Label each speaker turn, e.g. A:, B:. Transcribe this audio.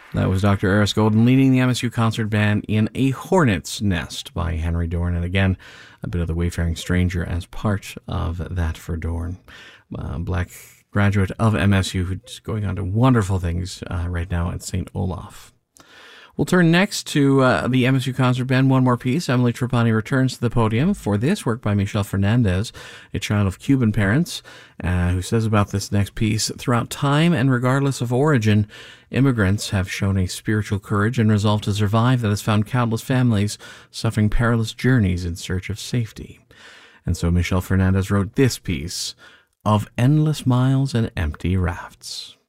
A: That was Dr. Eris Golden leading the MSU Concert Band in A Hornet's Nest by Henry Dorn. And again, a bit of The Wayfaring Stranger as part of that for Dorn. Black graduate of MSU who's going on to wonderful things right now at St. Olaf. We'll turn next to the MSU Concert Band. One more piece. Emily Trapani returns to the podium for this work by Michel Fernandez, a child of Cuban parents, who says about this next piece, throughout time and regardless of origin, immigrants have shown a spiritual courage and resolve to survive that has found countless families suffering perilous journeys in search of safety. And so Michel Fernandez wrote this piece, Of Endless Miles and Empty Rafts.